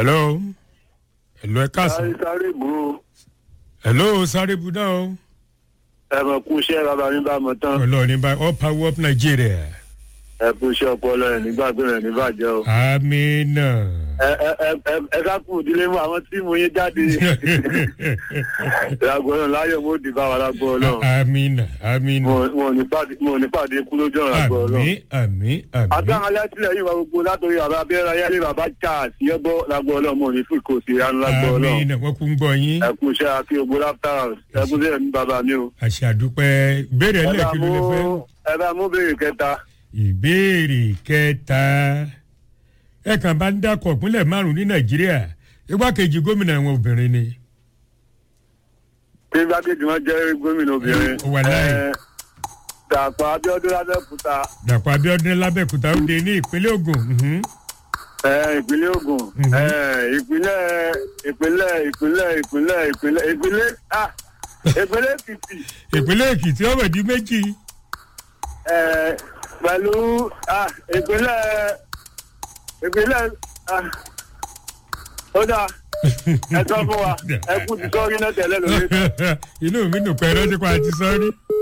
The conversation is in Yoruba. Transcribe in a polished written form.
Hello. Hello, Ekaso. Sáré bù. Hello, Sáré bù náà. Ẹ mọ̀ kú iṣẹ́ bàbá mi bá mọ̀ tán. Ọlọ́run bá all power up Nigeria. Ẹ kú iṣẹ́ ọpọlọ ẹ̀ nígbàgbé rẹ̀ níbàjẹ́ o. Amina. Ẹ ká kú ìdílé mú àwọn tíìmù yín jáde. Lágbọ́n láyọ̀ mo dì bá wa lágbọ́n náà. Amina. Mo ò ní pàdé ikú lójú ọ̀rọ̀ lágbọ́n náà. Àmín. Àtàwọn alẹ́sílẹ̀ yìí wà gbogbo látòrí bàbá abẹ́rẹ́ ayálé bàbá Charles yẹ́bọ́ lágbọ́n náà mo ò ní fún ìkòsí ìyanu lágbọ́n náà. Amina, wọ́n kú ń gbọ́ yín. Ẹ kú iṣẹ́ akí ogbó láptà ẹ kú sẹ́yìn ní bàbá mi o. Àṣàdúpẹ́ béèrè ẹlẹ́ẹ̀kí ló lè fẹ́. Ẹ bá mú béèrè kẹta. Ìbéèrè kẹta. Ẹ kàn bá ń dákọ̀ ìpínlẹ̀ márùn-ún ní Nàìjíríà. Igbákejì gómìnà àwọn obìnrin ni. Bí igbákejì wọn jẹ́ gómìnà obìnrin. Wà láì. Dàpọ̀ Abíọ́dún lábẹ́òkúta. Dàpọ̀ Abíọ́dún lábẹ́òkúta ó de ní ìpínlẹ̀ Ògùn. Ìpínlẹ̀ Ògùn. Ìpínlẹ̀ Èkìtì. Ìpínlẹ̀ Èkìtì ọ̀wẹ̀ di méjì. Pẹ̀lú ìpínlẹ̀ ó dáa ẹ sọ fún wa ẹ kú ti sọ́ọ́rí náà tẹ̀lé lórí. Inú mi nù pẹ́ lọ́sí pa àti sọ́ọ́rí.